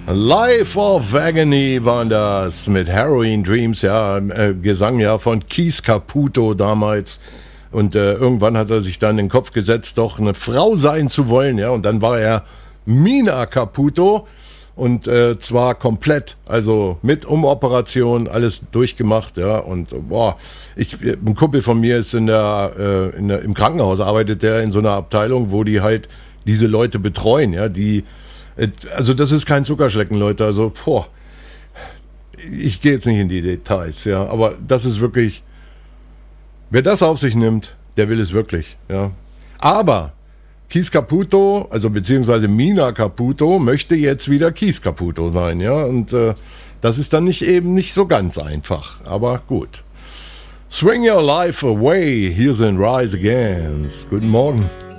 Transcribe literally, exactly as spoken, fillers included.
Life of Agony waren das mit Heroin Dreams, ja, äh, Gesang ja von Keith Caputo damals. Und äh, irgendwann hat er sich dann in den Kopf gesetzt, doch eine Frau sein zu wollen, ja. Und dann war er Mina Caputo und äh, zwar komplett, also mit Umoperation, alles durchgemacht, ja. Und boah, ich, ein Kumpel von mir ist in der, äh, in der im Krankenhaus, arbeitet der in so einer Abteilung, wo die halt diese Leute betreuen, ja, die Also das ist kein Zuckerschlecken, Leute. Also, boah, ich gehe jetzt nicht in die Details, ja, aber das ist wirklich, wer das auf sich nimmt, der will es wirklich, ja. Aber Keith Caputo, also beziehungsweise Mina Caputo, möchte jetzt wieder Keith Caputo sein, ja, und äh, das ist dann nicht eben nicht so ganz einfach, aber gut. Swing your life away, hier sind Rise Against. Guten Morgen.